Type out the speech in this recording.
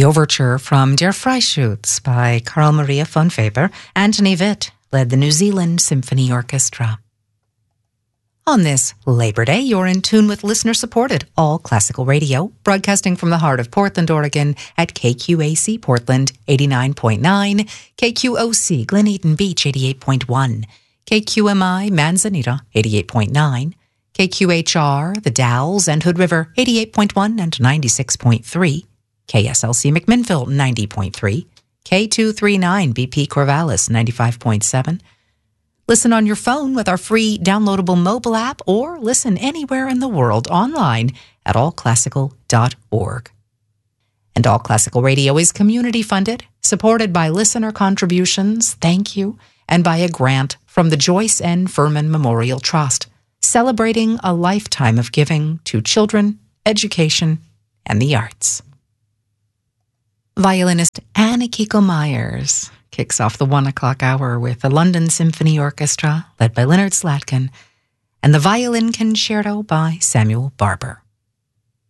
The overture from Der Freischütz by Carl Maria von Weber. Anthony Witt led the New Zealand Symphony Orchestra. On this Labor Day, you're in tune with listener-supported All Classical Radio, broadcasting from the heart of Portland, Oregon at KQAC Portland 89.9, KQOC Glen Eden Beach 88.1, KQMI Manzanita 88.9, KQHR The Dalles and Hood River 88.1 and 96.3, KSLC McMinnville 90.3, K239 BP Corvallis 95.7. Listen on your phone with our free downloadable mobile app or listen anywhere in the world online at allclassical.org. And All Classical Radio is community funded, supported by listener contributions, thank you, and by a grant from the Joyce N. Furman Memorial Trust, celebrating a lifetime of giving to children, education, and the arts. Violinist Anne-Kiko Myers kicks off the 1 o'clock hour with the London Symphony Orchestra, led by Leonard Slatkin, and the Violin Concerto by Samuel Barber.